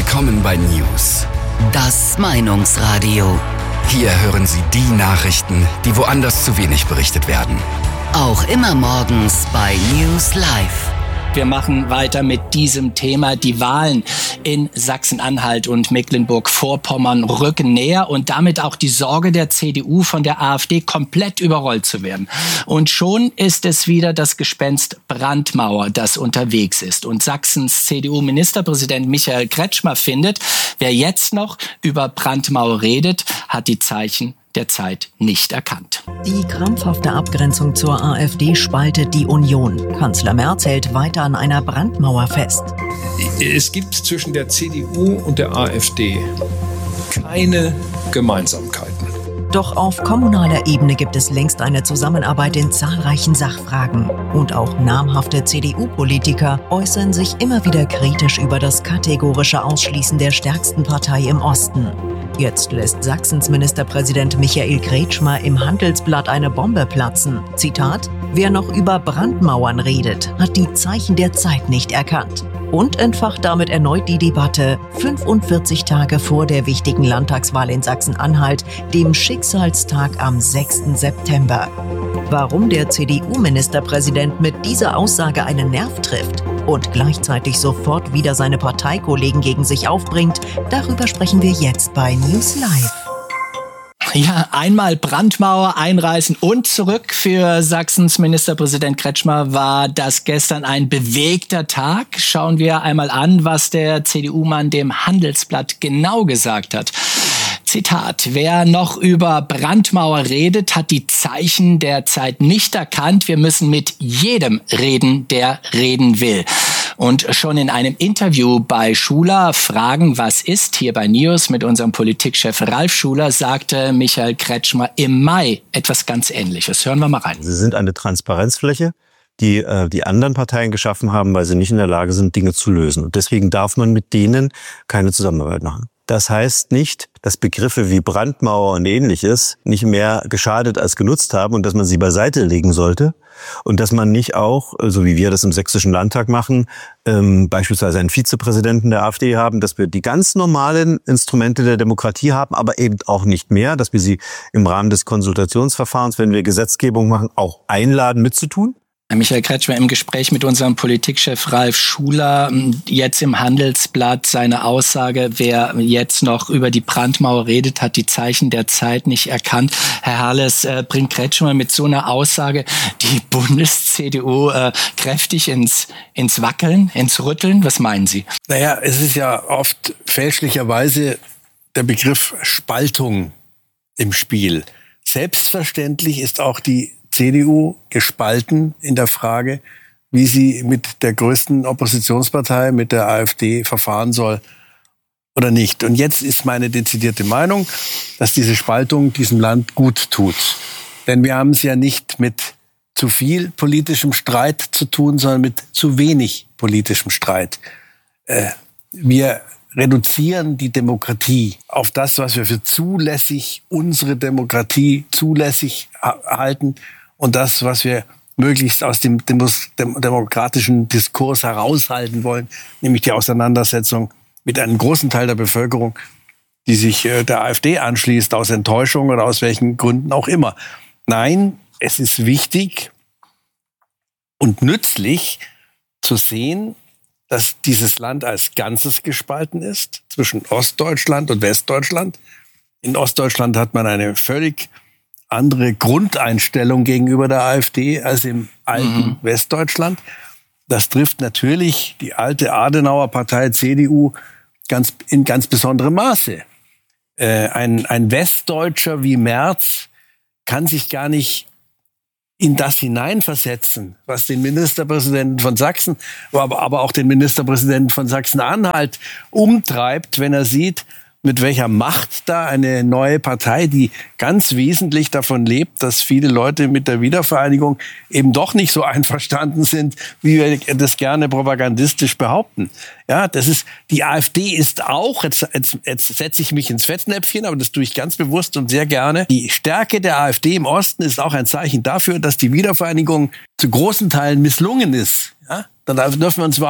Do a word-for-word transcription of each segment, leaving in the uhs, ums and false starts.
Willkommen bei News. Das Meinungsradio. Hier hören Sie die Nachrichten, die woanders zu wenig berichtet werden. Auch immer morgens bei News Live. Wir machen weiter mit diesem Thema. Die Wahlen in Sachsen-Anhalt und Mecklenburg-Vorpommern rücken näher und damit auch die Sorge der C D U, von der AfD komplett überrollt zu werden. Und schon ist es wieder das Gespenst Brandmauer, das unterwegs ist. Und Sachsens C D U-Ministerpräsident Michael Kretschmer findet, wer jetzt noch über Brandmauer redet, hat die Zeichen der Zeit nicht erkannt. Die krampfhafte Abgrenzung zur AfD spaltet die Union. Kanzler Merz hält weiter an einer Brandmauer fest. Es gibt zwischen der C D U und der AfD keine Gemeinsamkeiten. Doch auf kommunaler Ebene gibt es längst eine Zusammenarbeit in zahlreichen Sachfragen. Und auch namhafte C D U-Politiker äußern sich immer wieder kritisch über das kategorische Ausschließen der stärksten Partei im Osten. Jetzt lässt Sachsens Ministerpräsident Michael Kretschmer im Handelsblatt eine Bombe platzen. Zitat: Wer noch über Brandmauern redet, hat die Zeichen der Zeit nicht erkannt. Und entfacht damit erneut die Debatte, fünfundvierzig Tage vor der wichtigen Landtagswahl in Sachsen-Anhalt, dem Schicksalstag am sechsten September. Warum der C D U-Ministerpräsident mit dieser Aussage einen Nerv trifft und gleichzeitig sofort wieder seine Parteikollegen gegen sich aufbringt, darüber sprechen wir jetzt bei News Live. Ja, einmal Brandmauer einreißen und zurück. Für Sachsens Ministerpräsident Kretschmer war das gestern ein bewegter Tag. Schauen wir einmal an, was der C D U-Mann dem Handelsblatt genau gesagt hat. Zitat: Wer noch über Brandmauer redet, hat die Zeichen der Zeit nicht erkannt. Wir müssen mit jedem reden, der reden will. Und schon in einem Interview bei Schuler, Fragen, was ist, hier bei News mit unserem Politikchef Ralf Schuler, sagte Michael Kretschmer im Mai etwas ganz Ähnliches. Hören wir mal rein. Sie sind eine Transparenzfläche, die äh, die anderen Parteien geschaffen haben, weil sie nicht in der Lage sind, Dinge zu lösen. Und deswegen darf man mit denen keine Zusammenarbeit machen. Das heißt nicht, dass Begriffe wie Brandmauer und Ähnliches nicht mehr geschadet als genutzt haben und dass man sie beiseite legen sollte und dass man nicht auch, so wie wir das im Sächsischen Landtag machen, ähm, beispielsweise einen Vizepräsidenten der AfD haben, dass wir die ganz normalen Instrumente der Demokratie haben, aber eben auch nicht mehr, dass wir sie im Rahmen des Konsultationsverfahrens, wenn wir Gesetzgebung machen, auch einladen mitzutun. Michael Kretschmer im Gespräch mit unserem Politikchef Ralf Schuler, jetzt im Handelsblatt seine Aussage, wer jetzt noch über die Brandmauer redet, hat die Zeichen der Zeit nicht erkannt. Herr Harles, äh, bringt Kretschmer mit so einer Aussage die Bundes-C D U äh, kräftig ins, ins Wackeln, ins Rütteln? Was meinen Sie? Naja, es ist ja oft fälschlicherweise der Begriff Spaltung im Spiel. Selbstverständlich ist auch die C D U gespalten in der Frage, wie sie mit der größten Oppositionspartei, mit der AfD, verfahren soll oder nicht. Und jetzt ist meine dezidierte Meinung, dass diese Spaltung diesem Land gut tut. Denn wir haben es ja nicht mit zu viel politischem Streit zu tun, sondern mit zu wenig politischem Streit. Äh, wir reduzieren die Demokratie auf das, was wir für zulässig, unsere Demokratie zulässig halten und das, was wir möglichst aus dem demokratischen Diskurs heraushalten wollen, nämlich die Auseinandersetzung mit einem großen Teil der Bevölkerung, die sich der AfD anschließt, aus Enttäuschung oder aus welchen Gründen auch immer. Nein, es ist wichtig und nützlich zu sehen, dass dieses Land als Ganzes gespalten ist, zwischen Ostdeutschland und Westdeutschland. In Ostdeutschland hat man eine völlig andere Grundeinstellung gegenüber der AfD als im alten mhm. Westdeutschland. Das trifft natürlich die alte Adenauer Partei C D U ganz, in ganz besonderem Maße. Äh, ein, ein Westdeutscher wie Merz kann sich gar nicht in das hineinversetzen, was den Ministerpräsidenten von Sachsen, aber, aber auch den Ministerpräsidenten von Sachsen-Anhalt umtreibt, wenn er sieht, mit welcher Macht da eine neue Partei, die ganz wesentlich davon lebt, dass viele Leute mit der Wiedervereinigung eben doch nicht so einverstanden sind, wie wir das gerne propagandistisch behaupten. Ja, das ist, die AfD ist auch, jetzt, jetzt, jetzt setze ich mich ins Fettnäpfchen, aber das tue ich ganz bewusst und sehr gerne. Die Stärke der AfD im Osten ist auch ein Zeichen dafür, dass die Wiedervereinigung zu großen Teilen misslungen ist. Ja, dann dürfen wir uns überhaupt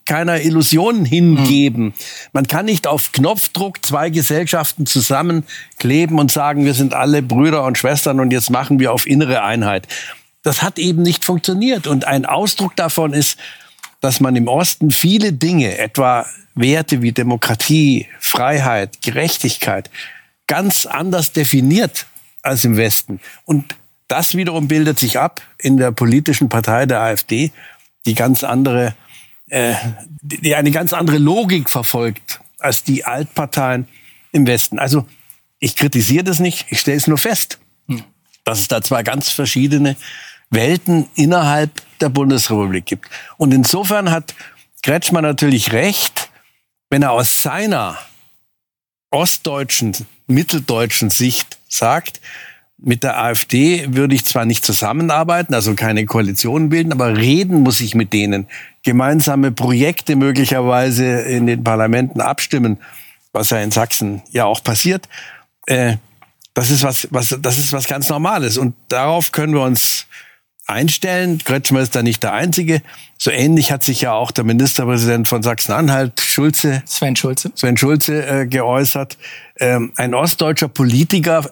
keiner Illusion hingeben. Mhm. Man kann nicht auf Knopfdruck zwei Gesellschaften zusammenkleben und sagen, wir sind alle Brüder und Schwestern und jetzt machen wir auf innere Einheit. Das hat eben nicht funktioniert. Und ein Ausdruck davon ist, dass man im Osten viele Dinge, etwa Werte wie Demokratie, Freiheit, Gerechtigkeit, ganz anders definiert als im Westen. Und das wiederum bildet sich ab in der politischen Partei der AfD, die ganz andere, äh, die eine ganz andere Logik verfolgt als die Altparteien im Westen. Also ich kritisiere das nicht, ich stelle es nur fest, hm. dass es da zwei ganz verschiedene Welten innerhalb der Bundesrepublik gibt. Und insofern hat Kretschmer natürlich recht, wenn er aus seiner ostdeutschen, mitteldeutschen Sicht sagt, mit der AfD würde ich zwar nicht zusammenarbeiten, also keine Koalition bilden, aber reden muss ich mit denen, gemeinsame Projekte möglicherweise in den Parlamenten abstimmen, was ja in Sachsen ja auch passiert. Äh, das ist was, was, das ist was ganz Normales und darauf können wir uns einstellen. Kretschmer ist da nicht der Einzige. So ähnlich hat sich ja auch der Ministerpräsident von Sachsen-Anhalt, Schulze, Sven Schulze, Sven Schulze äh, geäußert. Ähm, ein ostdeutscher Politiker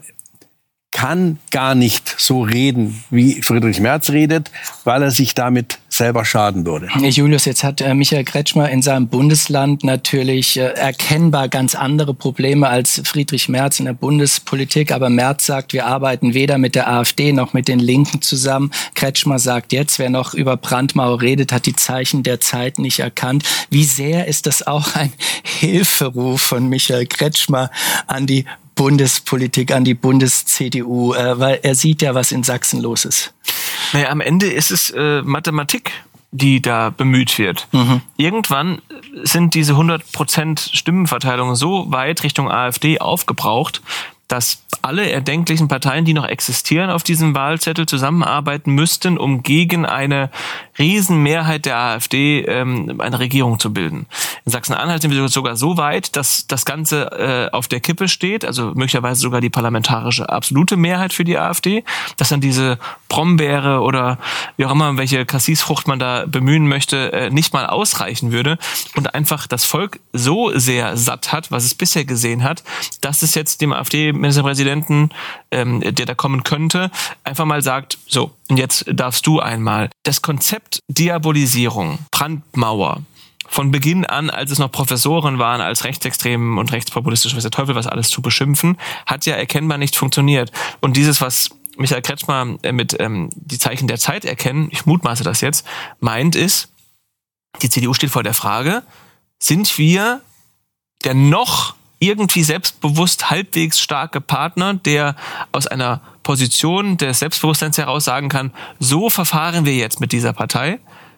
kann gar nicht so reden, wie Friedrich Merz redet, weil er sich damit selber schaden würde. Julius, jetzt hat äh, Michael Kretschmer in seinem Bundesland natürlich äh, erkennbar ganz andere Probleme als Friedrich Merz in der Bundespolitik. Aber Merz sagt, wir arbeiten weder mit der AfD noch mit den Linken zusammen. Kretschmer sagt jetzt, wer noch über Brandmauer redet, hat die Zeichen der Zeit nicht erkannt. Wie sehr ist das auch ein Hilferuf von Michael Kretschmer an die Bundespolitik, an die Bundes-C D U, äh, weil er sieht ja, was in Sachsen los ist. Naja, am Ende ist es äh, Mathematik, die da bemüht wird. Mhm. Irgendwann sind diese hundert Prozent Stimmenverteilung so weit Richtung AfD aufgebraucht, dass alle erdenklichen Parteien, die noch existieren auf diesem Wahlzettel, zusammenarbeiten müssten, um gegen eine Riesenmehrheit der AfD ähm, eine Regierung zu bilden. In Sachsen-Anhalt sind wir sogar so weit, dass das Ganze äh, auf der Kippe steht, also möglicherweise sogar die parlamentarische absolute Mehrheit für die AfD, dass dann diese Brombeere oder wie auch immer, welche Cassis-Frucht man da bemühen möchte, äh, nicht mal ausreichen würde und einfach das Volk so sehr satt hat, was es bisher gesehen hat, dass es jetzt dem AfD-Ministerpräsidenten, ähm, der da kommen könnte, einfach mal sagt, so, und jetzt darfst du einmal. Das Konzept Diabolisierung, Brandmauer, von Beginn an, als es noch Professoren waren, als rechtsextrem und rechtspopulistisch, was der Teufel was alles zu beschimpfen, hat ja erkennbar nicht funktioniert. Und dieses, was Michael Kretschmer mit ähm, die Zeichen der Zeit erkennen, ich mutmaße das jetzt, meint ist, die C D U steht vor der Frage, sind wir der noch irgendwie selbstbewusst halbwegs starke Partner, der aus einer Position des Selbstbewusstseins heraus sagen kann, so verfahren wir jetzt mit dieser Partei,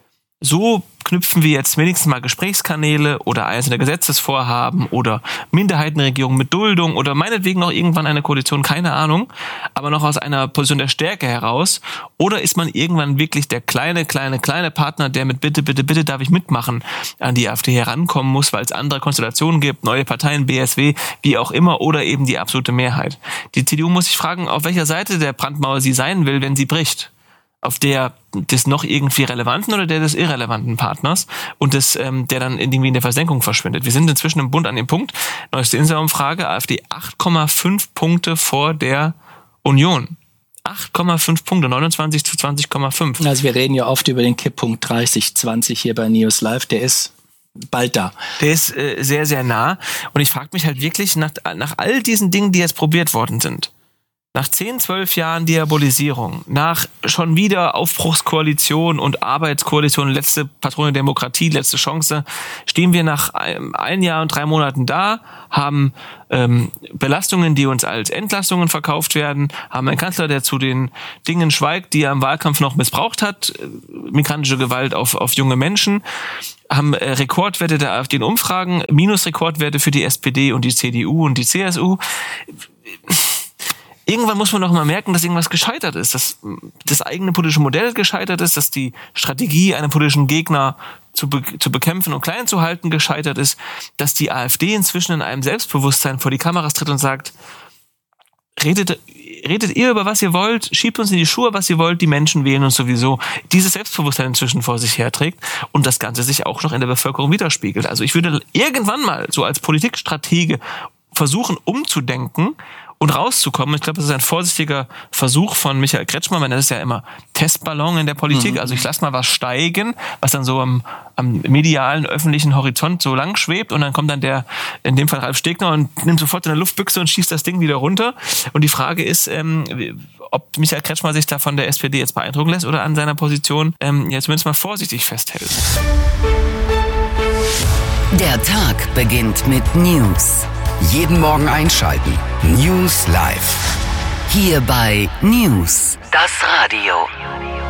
so knüpfen wir jetzt wenigstens mal Gesprächskanäle oder einzelne Gesetzesvorhaben oder Minderheitenregierungen mit Duldung oder meinetwegen noch irgendwann eine Koalition, keine Ahnung, aber noch aus einer Position der Stärke heraus? Oder ist man irgendwann wirklich der kleine, kleine, kleine Partner, der mit bitte, bitte, bitte darf ich mitmachen an die AfD herankommen muss, weil es andere Konstellationen gibt, neue Parteien, B S W, wie auch immer, oder eben die absolute Mehrheit? Die C D U muss sich fragen, auf welcher Seite der Brandmauer sie sein will, wenn sie bricht. Auf der des noch irgendwie relevanten oder der des irrelevanten Partners und des, ähm, der dann irgendwie in der Versenkung verschwindet. Wir sind inzwischen im Bund an dem Punkt, neueste Insa-Umfrage, AfD acht Komma fünf Punkte vor der Union. acht Komma fünf Punkte, neunundzwanzig zu zwanzig Komma fünf. Also wir reden ja oft über den Kipppunkt dreißig zwanzig hier bei News Live, der ist bald da. Der ist äh, sehr, sehr nah und ich frage mich halt wirklich nach, nach all diesen Dingen, die jetzt probiert worden sind, nach zehn, zwölf Jahren Diabolisierung, nach schon wieder Aufbruchskoalition und Arbeitskoalition, letzte Patrone der Demokratie, letzte Chance, stehen wir nach einem, ein Jahr und drei Monaten da, haben ähm, Belastungen, die uns als Entlastungen verkauft werden, haben einen Kanzler, der zu den Dingen schweigt, die er im Wahlkampf noch missbraucht hat, äh, migrantische Gewalt auf, auf junge Menschen, haben äh, Rekordwerte der AfD in Umfragen, Minusrekordwerte für die S P D und die C D U und die C S U. Irgendwann muss man doch mal merken, dass irgendwas gescheitert ist, dass das eigene politische Modell gescheitert ist, dass die Strategie, einen politischen Gegner zu, be- zu bekämpfen und klein zu halten, gescheitert ist, dass die AfD inzwischen in einem Selbstbewusstsein vor die Kameras tritt und sagt, redet, redet ihr über was ihr wollt, schiebt uns in die Schuhe, was ihr wollt, die Menschen wählen uns sowieso. Dieses Selbstbewusstsein inzwischen vor sich herträgt und das Ganze sich auch noch in der Bevölkerung widerspiegelt. Also ich würde irgendwann mal so als Politikstratege versuchen umzudenken und rauszukommen. Ich glaube, das ist ein vorsichtiger Versuch von Michael Kretschmer. Man nennt es ja immer Testballon in der Politik. Mhm. Also ich lasse mal was steigen, was dann so am, am medialen, öffentlichen Horizont so lang schwebt und dann kommt dann der, in dem Fall Ralf Stegner und nimmt sofort eine Luftbüchse und schießt das Ding wieder runter. Und die Frage ist, ähm, ob Michael Kretschmer sich da von der S P D jetzt beeindrucken lässt oder an seiner Position ähm, ja zumindest mal vorsichtig festhält. Der Tag beginnt mit News. Jeden Morgen einschalten. News Live. Hier bei News, das Radio.